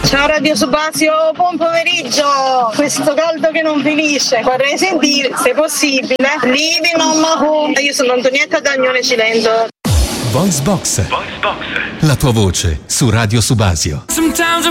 Ciao Radio Subasio, buon pomeriggio. Questo caldo che non finisce, vorrei sentire, se possibile, Living on my home. Io sono Antonietta Dagnone Cilento. Voice Box. La tua voce su Radio Subasio.